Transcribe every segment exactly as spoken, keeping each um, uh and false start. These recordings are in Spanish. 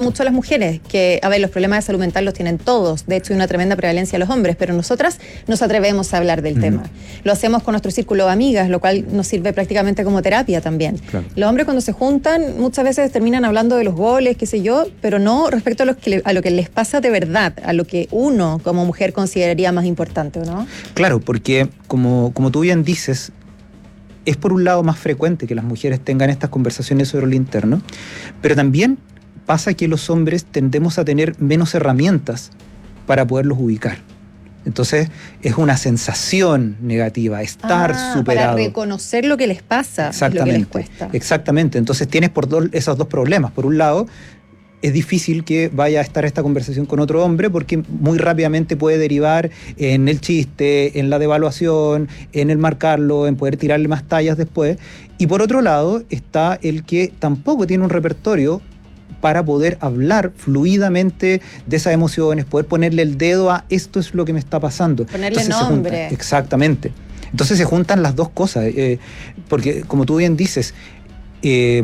mucho a las mujeres, que, a ver, los problemas de salud mental los tienen todos, de hecho hay una tremenda prevalencia a los hombres, pero nosotras nos atrevemos a hablar del uh-huh. tema. Lo hacemos con nuestro círculo de amigas, lo cual nos sirve prácticamente como terapia también. Claro. Los hombres cuando se juntan muchas veces terminan hablando de los goles, qué sé yo, pero no respecto a lo que, le, a lo que les pasa de verdad, a lo que uno como mujer consideraría más importante, ¿no? Claro, porque como, como tú bien dices, es por un lado más frecuente que las mujeres tengan estas conversaciones sobre lo interno, pero también pasa que los hombres tendemos a tener menos herramientas para poderlos ubicar. Entonces es una sensación negativa, estar ah, superado. Para reconocer lo que les pasa, exactamente, lo que les cuesta. Exactamente, entonces tienes por do- esos dos problemas. Por un lado, es difícil que vaya a estar esta conversación con otro hombre porque muy rápidamente puede derivar en el chiste, en la devaluación, en el marcarlo, en poder tirarle más tallas después. Y por otro lado está el que tampoco tiene un repertorio para poder hablar fluidamente de esas emociones, poder ponerle el dedo a esto es lo que me está pasando. Ponerle Entonces nombre. Juntan, exactamente. Entonces se juntan las dos cosas, eh, porque como tú bien dices, eh,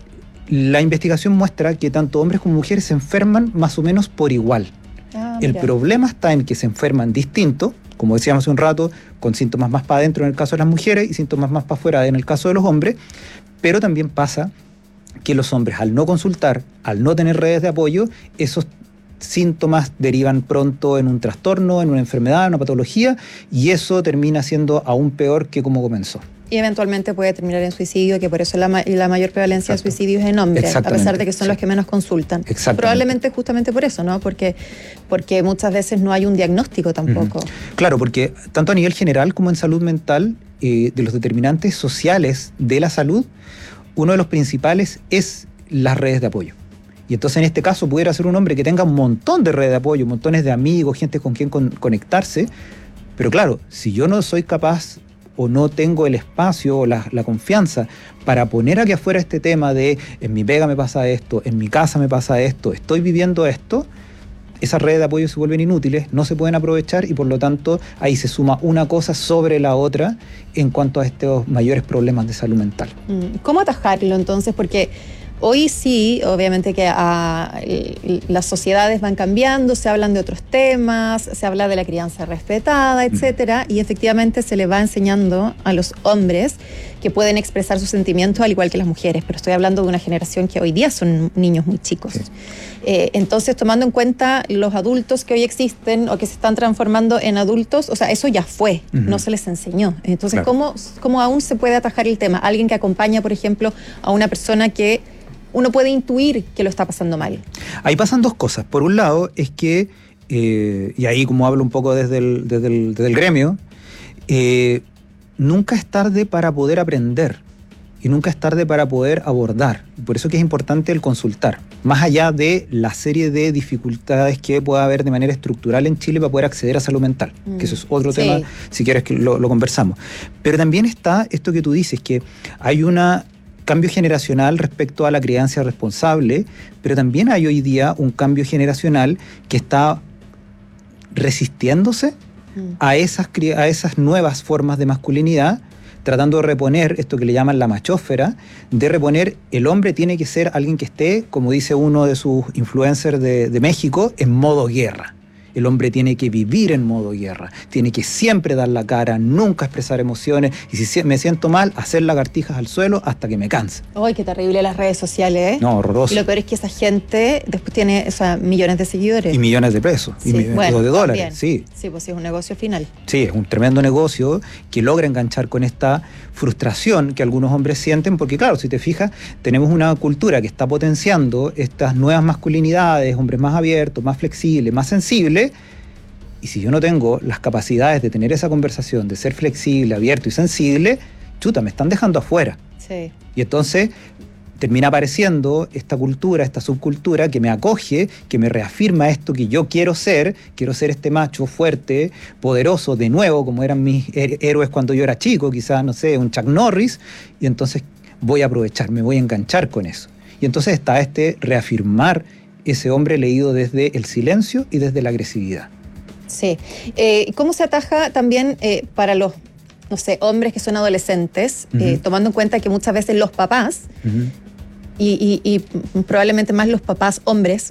la investigación muestra que tanto hombres como mujeres se enferman más o menos por igual. Ah, el problema está en que se enferman distinto, como decíamos hace un rato, con síntomas más para adentro en el caso de las mujeres y síntomas más para afuera en el caso de los hombres, pero también pasa que los hombres, al no consultar, al no tener redes de apoyo, esos síntomas derivan pronto en un trastorno, en una enfermedad, en una patología, y eso termina siendo aún peor que como comenzó. Y eventualmente puede terminar en suicidio, que por eso la, ma- la mayor prevalencia Exacto. de suicidios es en hombres, a pesar de que son sí. los que menos consultan. Probablemente justamente por eso, ¿no? Porque, porque muchas veces no hay un diagnóstico tampoco. Uh-huh. Claro, porque tanto a nivel general como en salud mental, eh, de los determinantes sociales de la salud, uno de los principales es las redes de apoyo. Y entonces en este caso pudiera ser un hombre que tenga un montón de redes de apoyo, montones de amigos, gente con quien con- conectarse, pero claro, si yo no soy capaz o no tengo el espacio o la, la confianza para poner aquí afuera este tema de en mi pega me pasa esto, en mi casa me pasa esto, estoy viviendo esto, esas redes de apoyo se vuelven inútiles, no se pueden aprovechar y por lo tanto ahí se suma una cosa sobre la otra en cuanto a estos mayores problemas de salud mental. ¿Cómo atajarlo entonces? Porque hoy sí, obviamente que a, el, las sociedades van cambiando, se hablan de otros temas, se habla de la crianza respetada, etcétera, mm. y efectivamente se le va enseñando a los hombres que pueden expresar sus sentimientos al igual que las mujeres, pero estoy hablando de una generación que hoy día son niños muy chicos. Sí. Eh, entonces, tomando en cuenta los adultos que hoy existen o que se están transformando en adultos, o sea, eso ya fue, uh-huh. no se les enseñó. Entonces, claro. ¿cómo, ¿cómo aún se puede atajar el tema? Alguien que acompaña, por ejemplo, a una persona que uno puede intuir que lo está pasando mal. Ahí pasan dos cosas. Por un lado, es que, eh, y ahí como hablo un poco desde el, desde el, desde el gremio, eh, nunca es tarde para poder aprender y nunca es tarde para poder abordar. Por eso que es importante el consultar, más allá de la serie de dificultades que pueda haber de manera estructural en Chile para poder acceder a salud mental, mm. que eso es otro sí. tema, si quieres que lo, lo conversamos. Pero también está esto que tú dices, que hay un cambio generacional respecto a la crianza responsable, pero también hay hoy día un cambio generacional que está resistiéndose mm. a esas, a esas nuevas formas de masculinidad, tratando de reponer esto que le llaman la machósfera, de reponer el hombre tiene que ser alguien que esté, como dice uno de sus influencers de, de México, en modo guerra. El hombre tiene que vivir en modo guerra, tiene que siempre dar la cara, nunca expresar emociones, y si me siento mal, hacer lagartijas al suelo hasta que me canse. ¡Ay, qué terrible las redes sociales! ¿eh? No, horroroso. Y lo peor es que esa gente después tiene, o sea, millones de seguidores. Y millones de pesos, sí, y millones bueno, de dólares. También. Sí, sí, pues sí, es un negocio final. Sí, es un tremendo negocio que logra enganchar con esta frustración que algunos hombres sienten, porque claro, si te fijas, tenemos una cultura que está potenciando estas nuevas masculinidades, hombres más abiertos, más flexibles, más sensibles. Y si yo no tengo las capacidades de tener esa conversación, de ser flexible, abierto y sensible, chuta, me están dejando afuera. Sí. Y entonces termina apareciendo esta cultura, esta subcultura que me acoge, que me reafirma esto que yo quiero ser, quiero ser este macho fuerte, poderoso, de nuevo, como eran mis héroes cuando yo era chico, quizás, no sé, un Chuck Norris, y entonces voy a aprovechar, me voy a enganchar con eso. Y entonces está este reafirmar ese hombre leído desde el silencio y desde la agresividad. Sí. Eh, ¿Cómo se ataja también eh, para los, no sé, hombres que son adolescentes, uh-huh. eh, tomando en cuenta que muchas veces los papás, uh-huh. y, y, y probablemente más los papás hombres,